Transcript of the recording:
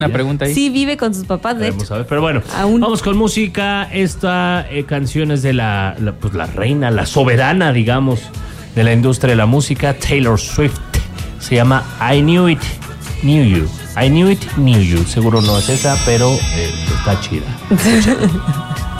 Una pregunta ahí. Sí, vive con sus papás, de hecho. Vamos a ver, pero bueno, Aún. vamos con música. Esta canción es de pues la reina, la soberana, digamos, de la industria de la música, Taylor Swift. Se llama I Knew It, Knew You. I Knew It, Knew You. Seguro no es esa, pero está chida.